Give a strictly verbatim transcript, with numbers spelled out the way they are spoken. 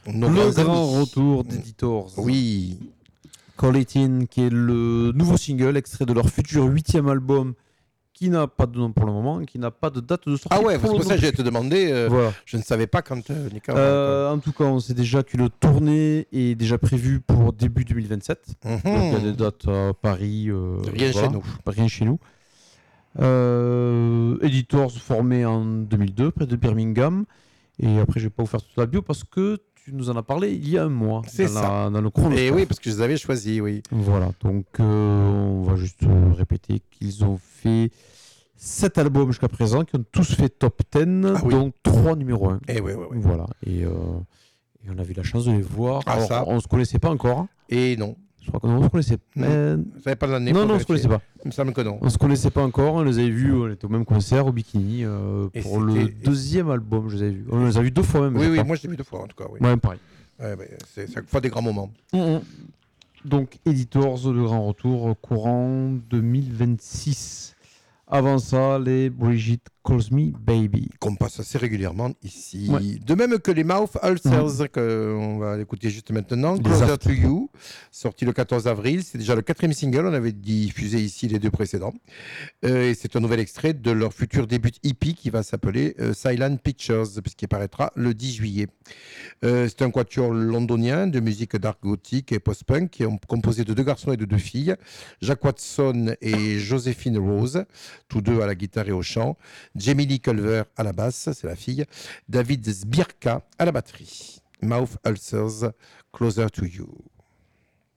Nos le grands grand amis. retour d'Editors. Oui. Call It In, qui est le nouveau single extrait de leur futur huitième album, qui n'a pas de nom pour le moment, qui n'a pas de date de sortie. Ah ouais, pour c'est le pour ça que nom. j'allais te demander. euh, Voilà. Je ne savais pas quand euh, Nika. Euh, en tout cas, on sait déjà que le tournée est déjà prévu pour début deux mille vingt-sept. Mhm. Donc il y a des dates à Paris. euh, Rien voilà. chez nous. Rien chez nous. Euh, Editors formé en deux mille deux, près de Birmingham. Et après, je vais pas vous faire toute la bio parce que tu nous en as parlé il y a un mois. C'est dans ça. La, dans le chrono. Et oui, parce que je les avais choisis, oui. Voilà, donc euh, on va juste euh, répéter qu'ils ont fait sept albums jusqu'à présent, qui ont tous fait top dix, Ah oui. dont trois numéro un. Et oui, oui, oui. Voilà, et, euh, et on a eu la chance de les voir. Ah, Alors, ça. on ne se connaissait pas encore. hein. Et non. Je crois qu'on se connaissait pas. Non. Vous savez pas l'année Non, pour non, on se vérifier. connaissait pas. Il me semble que non. On se connaissait pas encore. On les avait vus, on était au même concert, au Bikini, euh, Et pour le c'était- deuxième album, je les ai vus. On les a vus deux fois même. Oui, je oui, crois. moi je l'ai vu deux fois en tout cas. Oui. Ouais, pareil. Ouais, ouais, c'est chaque fois des grands moments. Mhm. Donc, Editors, le grand retour, euh, courant deux mille vingt-six. Avant ça, les Brigitte Calls Me Baby. Qu'on passe assez régulièrement ici. Ouais. De même que les Mouth Ulcers, qu'on va écouter juste maintenant. Les Closer Aft. to You, sorti le quatorze avril. C'est déjà le quatrième single. On avait diffusé ici les deux précédents. Euh, et c'est un nouvel extrait de leur futur début hippie qui va s'appeler euh, Silent Pictures, puisqu'il paraîtra le dix juillet. Euh, c'est un quatuor londonien de musique dark gothique et post-punk qui est composé de deux garçons et de deux filles, Jack Watson et Joséphine Rose, tous deux à la guitare et au chant, Jamie Lee Culver à la basse, c'est la fille, David Zbierka à la batterie. Mouth Ulcers, Closer to You.